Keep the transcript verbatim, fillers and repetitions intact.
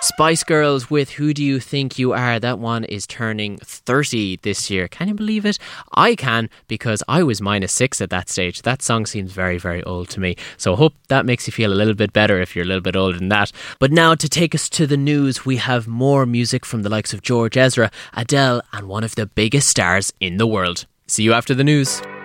Spice Girls with Who Do You Think You Are? That one is turning thirty this year. Can you believe it? I can, because I was minus six at that stage. That song seems very, very old to me. So I hope that makes you feel a little bit better if you're a little bit older than that. But now, to take us to the news, we have more music from the likes of George Ezra, Adele, and one of the biggest stars in the world. See you after the news.